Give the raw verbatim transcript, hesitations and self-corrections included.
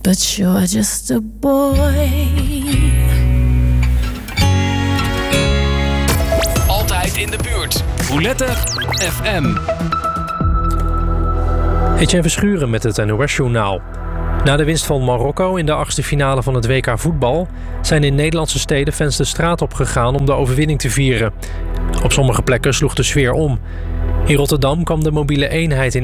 but you're just a boy. Altijd in de buurt. Roulette F M. Etienne Verschuren met het N O S-journaal. Na de winst van Marokko in de achtste finale van het W K voetbal zijn in Nederlandse steden fans de straat op gegaan om de overwinning te vieren. Op sommige plekken sloeg de sfeer om. In Rotterdam kwam de mobiele eenheid in